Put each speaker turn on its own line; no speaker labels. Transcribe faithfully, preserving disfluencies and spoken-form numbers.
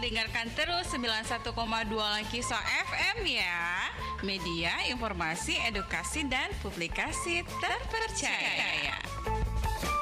dengarkan terus sembilan puluh satu koma dua Langkiso F M ya. Media, informasi, edukasi, dan publikasi terpercaya.